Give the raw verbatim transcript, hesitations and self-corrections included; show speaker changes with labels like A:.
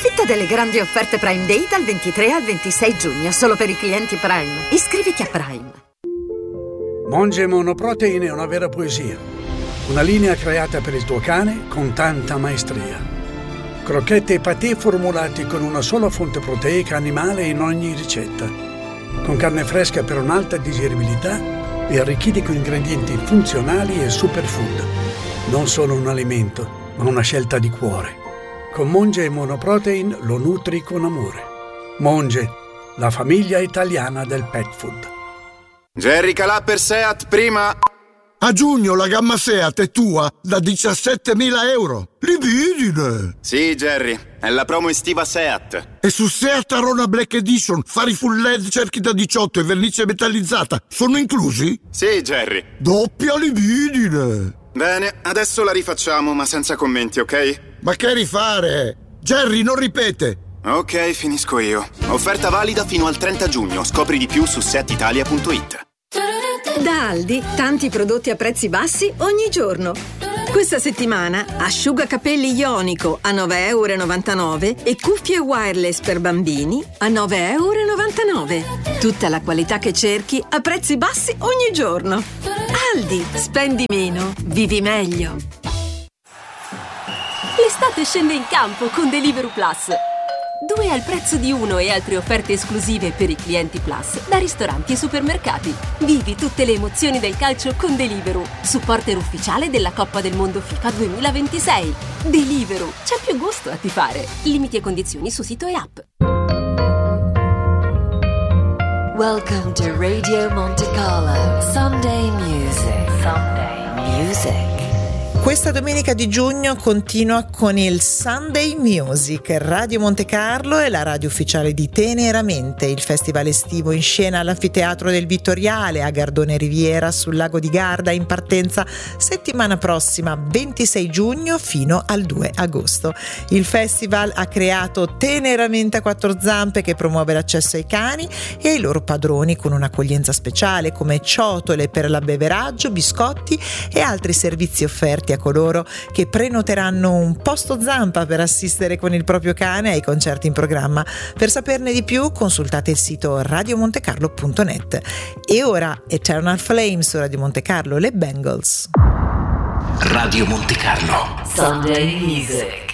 A: Approfitta delle grandi offerte Prime Day dal ventitré al ventisei giugno, solo per i clienti Prime. Iscriviti a Prime.
B: Monge Monoprotein è una vera poesia. Una linea creata per il tuo cane con tanta maestria. Crocchette e patè formulati con una sola fonte proteica animale in ogni ricetta. Con carne fresca per un'alta digeribilità e arricchiti con ingredienti funzionali e superfood. Non solo un alimento, ma una scelta di cuore. Con Monge Monoprotein lo nutri con amore. Monge, la famiglia italiana del pet food.
C: Jerry Calà per Seat, prima.
D: A giugno la gamma Seat è tua da diciassettemila euro. Libidine!
C: Sì, Jerry, è la promo estiva Seat.
D: E su Seat Arona Black Edition, fari full L E D, cerchi da diciotto e vernice metallizzata sono inclusi?
C: Sì, Jerry.
D: Doppia libidine!
C: Bene, adesso la rifacciamo, ma senza commenti, ok?
D: Ma che rifare? Jerry, non ripete!
C: Ok, finisco io. Offerta valida fino al trenta giugno. Scopri di più su seat italia punto it.
A: Da Aldi, tanti prodotti a prezzi bassi ogni giorno. Questa settimana asciugacapelli Ionico a nove e novantanove euro e cuffie wireless per bambini a nove e novantanove euro. Tutta la qualità che cerchi a prezzi bassi ogni giorno. Aldi, spendi meno, vivi meglio.
E: L'estate scende in campo con Deliveroo Plus. Due al prezzo di uno e altre offerte esclusive per i clienti Plus da ristoranti e supermercati. Vivi tutte le emozioni del calcio con Deliveroo, supporter ufficiale della Coppa del Mondo FIFA duemilaventisei. Deliveroo, c'è più gusto a tifare. Limiti e condizioni su sito e app.
F: Welcome to Radio Monte Carlo Sunday Music. Sunday Music.
G: Questa domenica di giugno continua con il Sunday Music. Radio Monte Carlo è la radio ufficiale di Teneramente, il festival estivo in scena all'Anfiteatro del Vittoriale a Gardone Riviera sul lago di Garda, in partenza settimana prossima ventisei giugno fino al due agosto. Il festival ha creato Teneramente a quattro zampe, che promuove l'accesso ai cani e ai loro padroni con un'accoglienza speciale come ciotole per l'abbeveraggio, biscotti e altri servizi offerti a coloro che prenoteranno un posto zampa per assistere con il proprio cane ai concerti in programma. Per saperne di più consultate il sito radio monte carlo punto net. E ora Eternal Flame su Radio Monte Carlo, le Bengals.
H: Radio Monte Carlo
F: Sunday Music.